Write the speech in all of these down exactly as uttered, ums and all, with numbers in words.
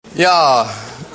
Ja,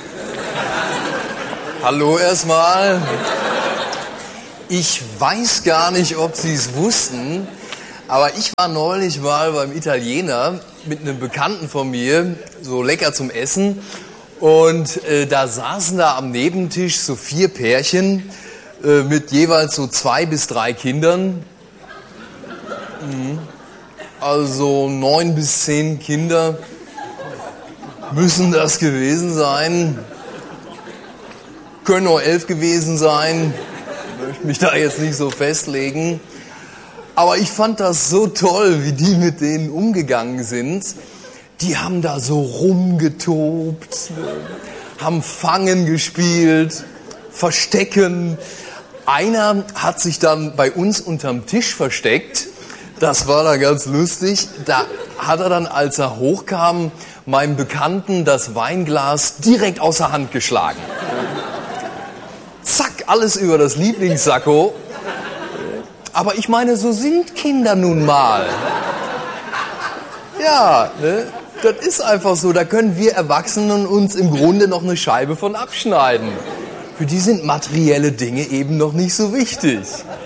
hallo erstmal. Ich weiß gar nicht, ob Sie es wussten, aber ich war neulich mal beim Italiener mit einem Bekannten von mir, so lecker zum Essen. Und äh, da saßen da am Nebentisch so vier Pärchen äh, mit jeweils so zwei bis drei Kindern. Mhm. Also neun bis zehn Kinder müssen das gewesen sein. Können auch elf gewesen sein. Ich möchte mich da jetzt nicht so festlegen. Aber ich fand das so toll, wie die mit denen umgegangen sind. Die haben da so rumgetobt, haben Fangen gespielt, Verstecken. Einer hat sich dann bei uns unterm Tisch versteckt. Das war dann ganz lustig. Da hat er dann, als er hochkam, meinem Bekannten das Weinglas direkt aus der Hand geschlagen. Zack, alles über das Lieblingssacko. Aber ich meine, so sind Kinder nun mal. Ja, ne? Das ist einfach so. Da können wir Erwachsenen uns im Grunde noch eine Scheibe von abschneiden. Für die sind materielle Dinge eben noch nicht so wichtig.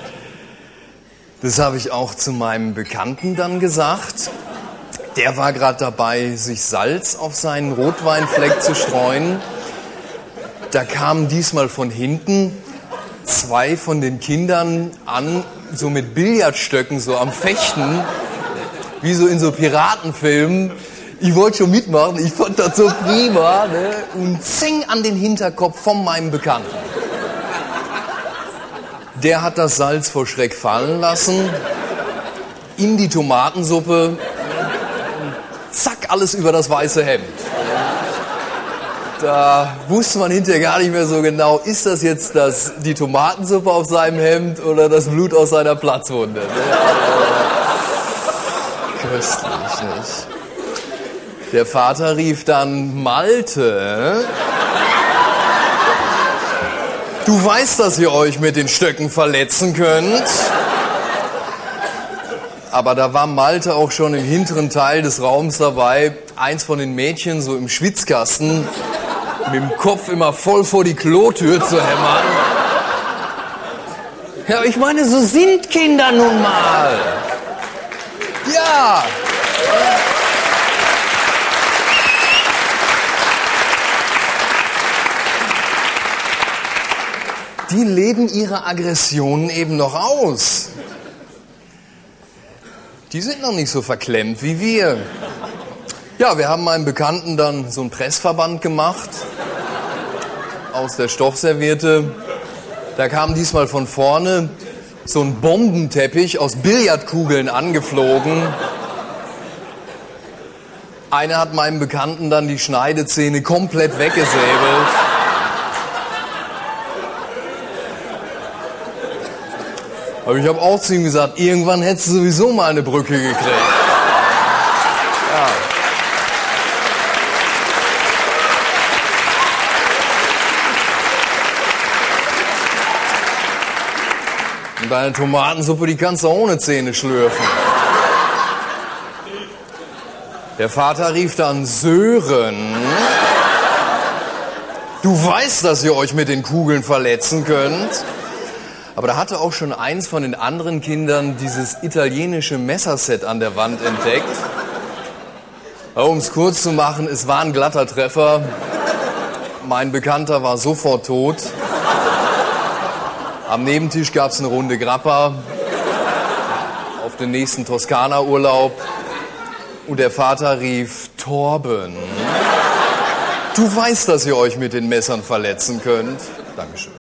Das habe ich auch zu meinem Bekannten dann gesagt. Der war gerade dabei, sich Salz auf seinen Rotweinfleck zu streuen. Da kamen diesmal von hinten zwei von den Kindern an, so mit Billardstöcken, so am Fechten, wie so in so Piratenfilmen. Ich wollte schon mitmachen, ich fand das so prima, ne? Und zing an den Hinterkopf von meinem Bekannten. Der hat das Salz vor Schreck fallen lassen, in die Tomatensuppe, zack, alles über das weiße Hemd. Da wusste man hinterher gar nicht mehr so genau, ist das jetzt das, die Tomatensuppe auf seinem Hemd oder das Blut aus seiner Platzwunde. Köstlich, nicht? Der Vater rief dann: Malte, du weißt, dass ihr euch mit den Stöcken verletzen könnt. Aber da war Malte auch schon im hinteren Teil des Raums dabei, eins von den Mädchen so im Schwitzkasten, mit dem Kopf immer voll vor die Klotür zu hämmern. Ja, ich meine, so sind Kinder nun mal. Ja. Die leben ihre Aggressionen eben noch aus. Die sind noch nicht so verklemmt wie wir. Ja, wir haben meinem Bekannten dann so einen Pressverband gemacht aus der Stoffserviette. Da kam diesmal von vorne so ein Bombenteppich aus Billardkugeln angeflogen. Einer hat meinem Bekannten dann die Schneidezähne komplett weggesäbelt. Aber ich habe auch zu ihm gesagt, irgendwann hättest du sowieso mal eine Brücke gekriegt. Ja. Und deine Tomatensuppe, die kannst du ohne Zähne schlürfen. Der Vater rief dann: Sören, du weißt, dass ihr euch mit den Kugeln verletzen könnt. Aber da hatte auch schon eins von den anderen Kindern dieses italienische Messerset an der Wand entdeckt. Um es kurz zu machen, es war ein glatter Treffer. Mein Bekannter war sofort tot. Am Nebentisch gab es eine Runde Grappa auf den nächsten Toskana-Urlaub. Und der Vater rief: Torben, du weißt, dass ihr euch mit den Messern verletzen könnt. Dankeschön.